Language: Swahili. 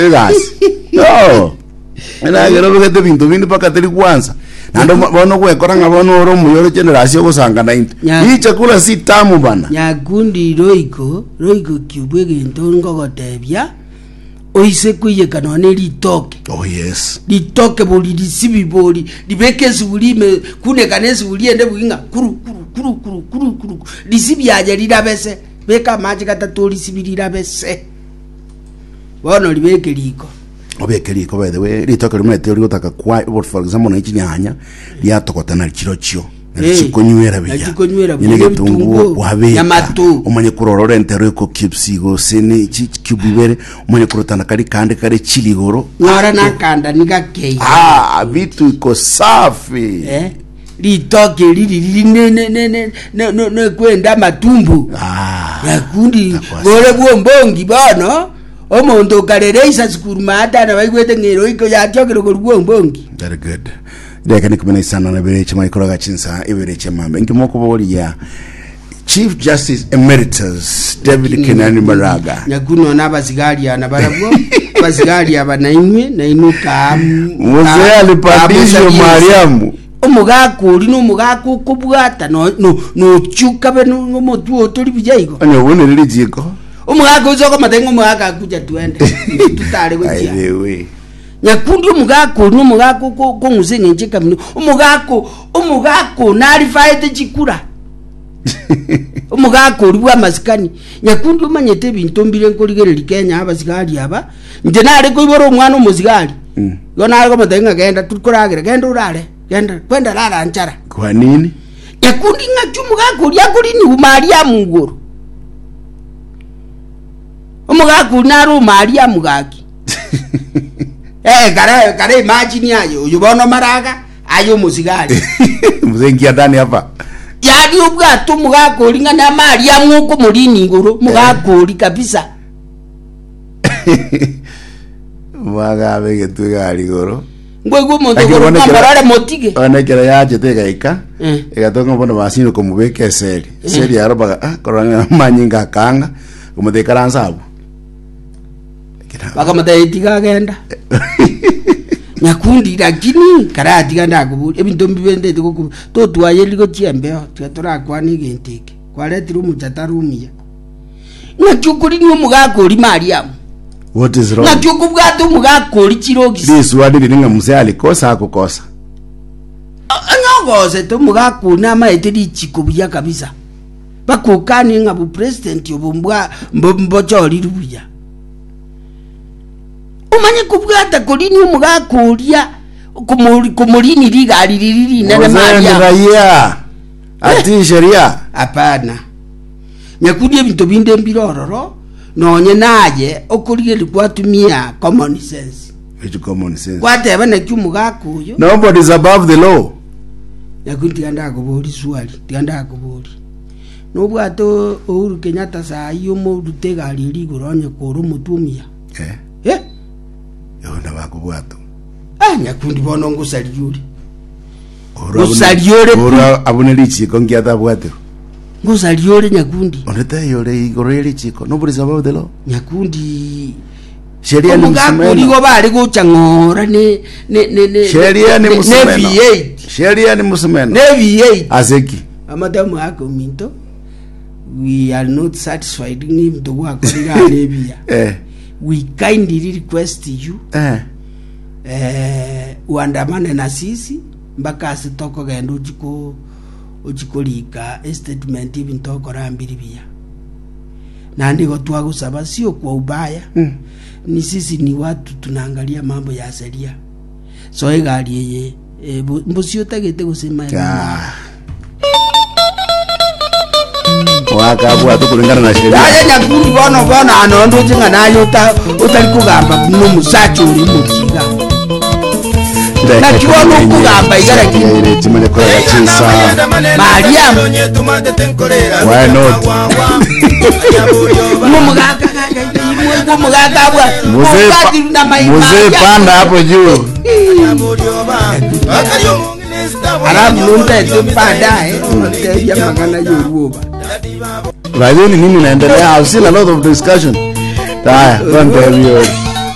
tere gas no ena gero bigete bintu bindi paka teri kwanza nando bono kwekora ngabono ro muyoro generation gusanga 90 hii chakula si tamu bana Nyakundi roiko kibwege ntongo gotebya oise kuye kanone litoke. Oh yes. Litoke boli lisibi boli libeke zibulime kune kanezi buliende buinga kuru lisibi aje lirabese beka maji katatu lisibi lirabese bono libeke liko obeke liko by the way litoke limwe teori gotaka kwa for example na ichinyanya lyatokotana chirochio chikonywera biya nyine gitungu wabeka umanye kurorora entero ko kipsigo sene kibibere umanye kurotana kari kande kare chiligoro ngara nakanda nikakei vitu iko safi litoke lili ne kwenda matumbu Nyakundi gore bwombongi bono omuntu karereisa sikuruma hata na baigwete ngero iko yatokero bwombongi. Very good. Deka ni kumena sana na bere chama ikoroga chinsa ibere chama ngimoko boli ya Chief Justice Emeritus David Kenani Maraga Nyakuno n'abasigari ana barabwo basigari abanaimwe na inuka Mose alipandisho Mariamu omugako uri no mugako kubwata no chuka be no motu otori bijaigo anya wone riri jiko omugako uzoko matengo mugaka kuja tuende tutare gwekia aiwe Nyakundi omugako no mugako ko nguzenye njeka mino omugako nari faite chikura omugako uri bwa masikani Nyakundi omanyete bintu mbire nkorigereri Kenya abasigari aba nje nare ko iboro omwana omuzigari yona ari ko matenga genda tukoragira genda urare genda kwenda lala anchara kwa nini Nyakundi ngachumugako lyakuri ni umaria mungoro omugako naro umaria mugaki kare imagine ayo uyobono Maraga ayo musigari muzengia ndani hapa yari ubwato mugako lingana maria muko mulini ngoro mugako kabisa mwaga bege tugali goro ngwego muntu goro kambarara motige onekera yaje tegaika egatonga bono basino komubeke seri yarobaga koranga manyinga kanga kumudekara nsabu bakamadaitiga agenda Nyakundi lakini karati ganda kubuli ebintu mbibende tikuku to tuaye liko tiembeo tutora kwani genteke kwaletira umuchatarumia Nyakukuri ni umugako uri Mariamu. What is wrong? Nyakukubwato umugako uri Kirogisi. This wadi ninga muse alikosa akukosa anyogoze to umugako nama eteri chikubuya kabisa bakukani nga bu president yobumbwa mbochori rubuya umanye kubwata kolini umugako uria kumulini ligari lili na Maria raia ati sheria hapana Nyakundi ebintu binde mbirororo nonye naye okuriye likwatumia common sense. Which common sense? Kwateba na cyumugako uyo nobody is above the law. Nyakundi anda kuburi swali tiganda kuburi nobwato Uhuru Kenyatta saa iyo mu rutegari ligoronye koro mutumia yona bakubwato Nyakundi bono ngusaliure ora abuneli chiko ngiata bwato ngusaliure Nyakundi oneta yore igoreli chiko nobody is above the law. Nyakundi sheria ni msumeno ligo bari guchangora ne sheria ni msumeno V8 sheria ni msumeno ne V8 azeki amadamu ako minto we are not satisfied ni mto wako libia we kindly request you uandamane na sisi mpaka asitoko genda uchikolika statement ibintoko rambiribia na ndiko twagusaba sio kwa ubaya ni sisi ni watu tunaangalia mambo ya sheria so egali yeye mbusio tagete kusema wakabwa tukulingana na sheria ya Nyakundi bono anondo jinga nayo utali kugamba no musacho uri mukiga na kiwono kugamba igara kile timene kwa chinsa Mariam why not mumugaka bwa muze panda hapo juu alafu nunta tupanda ya magana yoruba Rajoni nini naendelea? I've seen a lot of discussion. Haya, don't tell me.